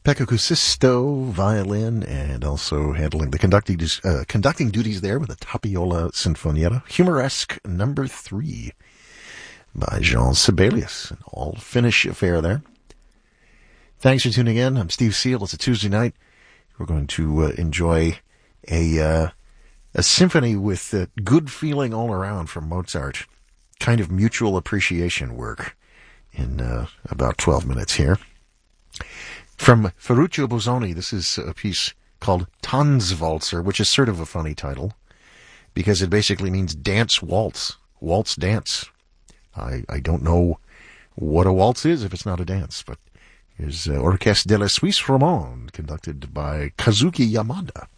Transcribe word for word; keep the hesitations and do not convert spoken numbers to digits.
Pecco Cusisto, violin, and also handling the conducting uh, conducting duties there with the Tapiola Sinfonietta. Humoresque number three by Jean Sibelius. An all-Finnish affair there. Thanks for tuning in. I'm Steve Seal. It's a Tuesday night. We're going to uh, enjoy a uh, a symphony with uh, good feeling all around from Mozart. Kind of mutual appreciation work in uh, about twelve minutes here. From Ferruccio Busoni, this is a piece called Tanzwalzer, which is sort of a funny title, because it basically means dance waltz, waltz dance. I, I don't know what a waltz is if it's not a dance, but here's uh, Orchestre de la Suisse Romande, conducted by Kazuki Yamada.